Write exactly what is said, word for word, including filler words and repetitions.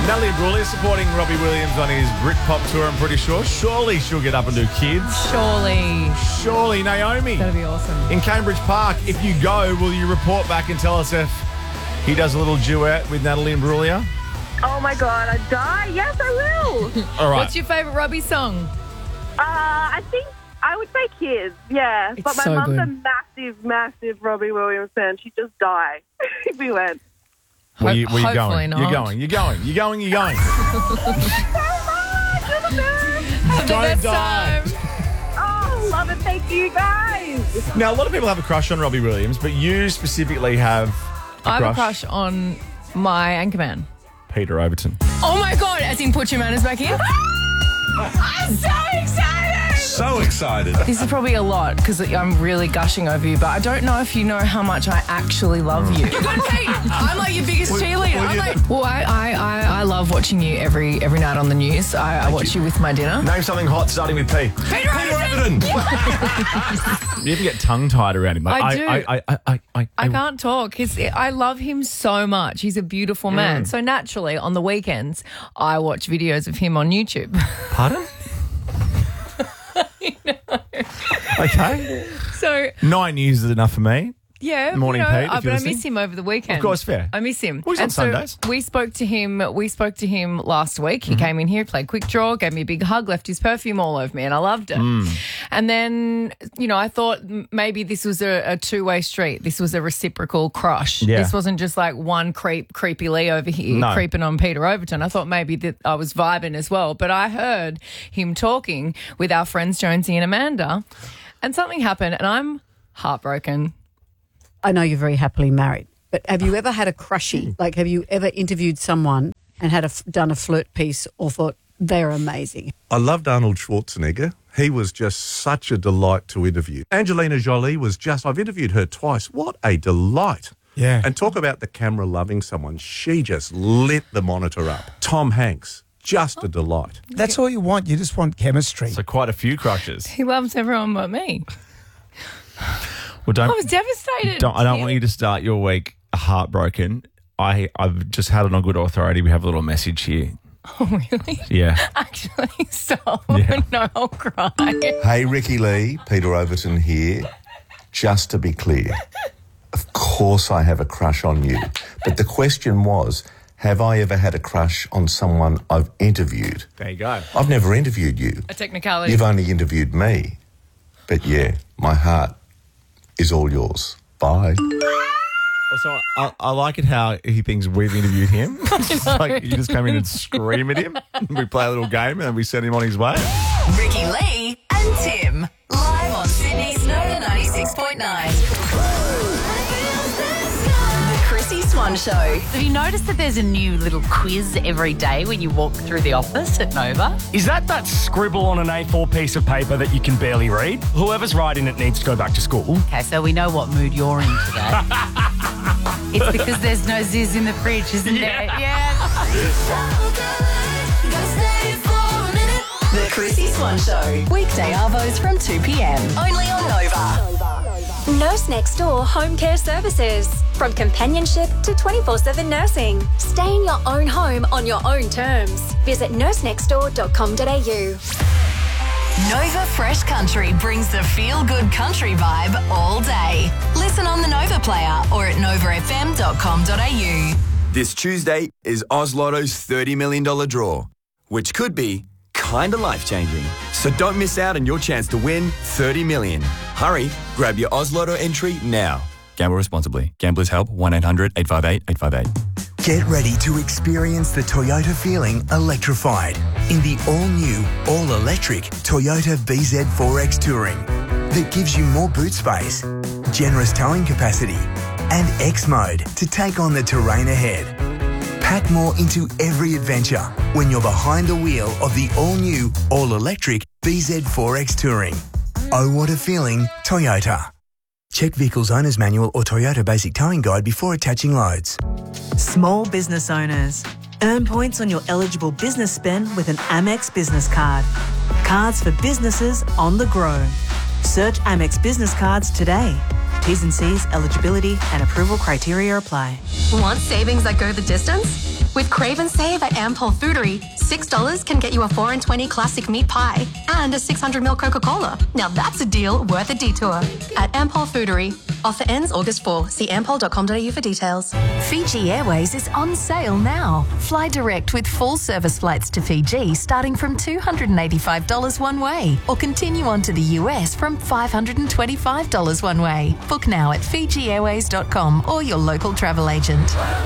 Natalie Imbruglia supporting Robbie Williams on his Britpop tour, I'm pretty sure. Surely she'll get up and do kids. Surely. Surely, Naomi. That'd be awesome. In Cambridge Park, if you go, will you report back and tell us if he does a little duet with Natalie Imbruglia? Oh, my God, I'd die. Yes, I will. All right. What's your favourite Robbie song? uh, I think I would say Kids, yeah. It's but my so mum's good. a massive, massive Robbie Williams fan. She'd just die if we went. Where you, where you Hopefully going? not. You're going. You're going. You're going. You're going. Have the Don't best die. time. Oh, love it. Thank you, guys. Now, a lot of people have a crush on Robbie Williams, but you specifically have a I have crush. a crush on my anchorman. Peter Overton. Oh my God, as in put your manners back in. I'm so excited. So excited. This is probably a lot because I'm really gushing over you, but I don't know if you know how much I actually love you. Good, Pete. I'm like your biggest cheerleader. I'm like, well, I, I, I, I love watching you every every night on the news. I, I watch you. with my dinner. Name something hot starting with P. Peter Overton. You ever get tongue-tied around him? Like, I do. I, I, I, I, I, I can't talk. His, I love him so much. He's a beautiful man. So naturally, on the weekends, I watch videos of him on YouTube. Pardon? Okay. So Nine years is enough for me. yeah, Morning, you know, Pete, if uh, you're but I listening. miss him over the weekend. Of course, fair. I miss him. Well, he's on and so Sundays. we spoke to him. We spoke to him last week. Mm-hmm. He came in here, played quick draw, gave me a big hug, left his perfume all over me, and I loved it. Mm. And then, you know, I thought m- maybe this was a, a two-way street. This was a reciprocal crush. Yeah. This wasn't just like one creep, creepy Lee over here No. creeping on Peter Overton. I thought maybe that I was vibing as well. But I heard him talking with our friends Jonesy and Amanda, and something happened, and I'm heartbroken. I know you're very happily married, but have you ever had a crushie? Like, have you ever interviewed someone and had a, done a flirt piece or thought they're amazing? I loved Arnold Schwarzenegger. He was just such a delight to interview. Angelina Jolie was just, I've interviewed her twice. What a delight. Yeah. And talk about the camera loving someone. She just lit the monitor up. Tom Hanks, just a delight. That's all you want. You just want chemistry. So quite a few crushes. He loves everyone but me. Well, don't. I was devastated. Don't, I don't want you to start your week heartbroken. I, I've just had it on good authority. We have a little message here. Oh, really? Yeah. Actually, stop. Yeah. No, I'll cry. Hey, Ricky Lee, Peter Overton here. Just to be clear, of course I have a crush on you. But the question was, have I ever had a crush on someone I've interviewed? There you go. I've never interviewed you. A technicality. You've only interviewed me. But yeah, my heart is all yours. Bye. Also, I, I like it how he thinks we've interviewed him. It's like you just come in and scream at him. We play a little game and then we send him on his way. Ricky Lee and Tim. Live on Sydney's Nova ninety-six point nine. The Chrissy Swan Show. Have you noticed that there's a new little quiz every day when you walk through the office at Nova? Is that that scribble on an A four piece of paper that you can barely read? Whoever's writing it needs to go back to school. Okay, so we know what mood you're in today. It's because there's no zizz in the fridge, isn't Yeah. there? Yeah. The Chrissy Swan Show. Weekday arvos from two p.m. Only on Nova. Nurse Next Door Home Care Services. From companionship to twenty-four seven nursing. Stay in your own home on your own terms. Visit nurse next door dot com dot a u. Nova Fresh Country brings the feel-good country vibe all day. Listen on the Nova player or at nova f m dot com dot a u. This Tuesday is Oz Lotto's thirty million dollars draw, which could be kind of life-changing. So don't miss out on your chance to win thirty million dollars. Hurry, grab your Oz Lotto entry now. Gamble responsibly. Gamblers Help, one eight hundred eight five eight eight five eight. Get ready to experience the Toyota feeling electrified in the all-new, all-electric Toyota B Z four X Touring that gives you more boot space, generous towing capacity and X-Mode to take on the terrain ahead. Pack more into every adventure when you're behind the wheel of the all-new, all-electric B Z four X Touring. Oh, what a feeling, Toyota. Check Vehicle's Owner's Manual or Toyota Basic Towing Guide before attaching loads. Small business owners. Earn points on your eligible business spend with an Amex business card. Cards for businesses on the grow. Search Amex business cards today. T's and C's, eligibility and approval criteria apply. Want savings that go the distance? With Crave and Save at Ampol Foodery, six dollars can get you a four and twenty classic meat pie and a six hundred milliliter Coca-Cola. Now that's a deal worth a detour. At Ampol Foodery. Offer ends August fourth. See ampol dot com dot a u for details. Fiji Airways is on sale now. Fly direct with full service flights to Fiji starting from two hundred eighty-five dollars one way, or continue on to the U S from five hundred twenty-five dollars one way. Book now at fiji airways dot com or your local travel agent.